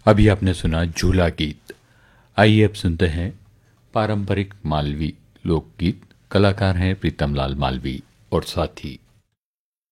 अभी आपने सुना झूला गीत। आइए अब सुनते हैं पारंपरिक मालवी लोकगीत। कलाकार हैं प्रीतम लाल मालवी और साथी